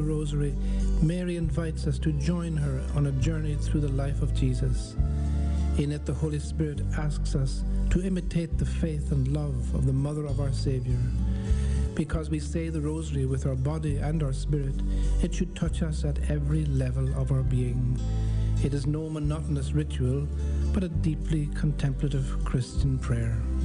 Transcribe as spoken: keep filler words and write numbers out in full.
the Rosary, Mary invites us to join her on a journey through the life of Jesus. In it, the Holy Spirit asks us to imitate the faith and love of the Mother of our Savior. Because we say the Rosary with our body and our spirit, it should touch us at every level of our being. It is no monotonous ritual, but a deeply contemplative Christian prayer.